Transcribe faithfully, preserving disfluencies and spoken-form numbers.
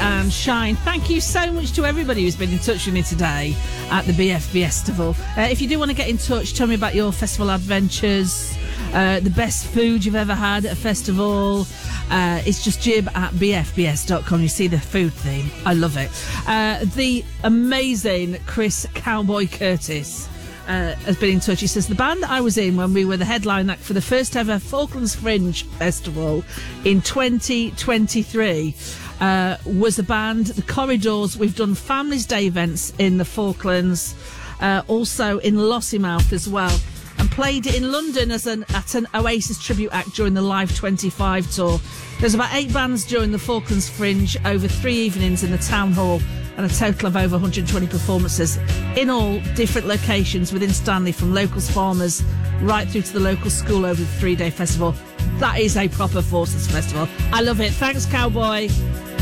and Shine. Thank you so much to everybody who's been in touch with me today at the B F Festival. Uh, if you do want to get in touch, tell me about your festival adventures, uh, the best food you've ever had at a festival. Uh, it's just jib at b f b s dot com. You see the food theme. I love it. Uh, the amazing Chris Cowboy Curtis Uh, has been in touch. He says, the band I was in when we were the headline act for the first ever Falklands Fringe Festival in twenty twenty-three uh, was the band The Corridors. We've done Families Day events in the Falklands, uh, also in Lossiemouth as well, and played in London as an at an Oasis tribute act during the Live twenty-five tour. There's about eight bands during the Falklands Fringe over three evenings in the Town Hall, and a total of over one hundred twenty performances in all different locations within Stanley, from locals farmers right through to the local school over the three-day festival. That is a proper Forces festival. I love it. Thanks, Cowboy.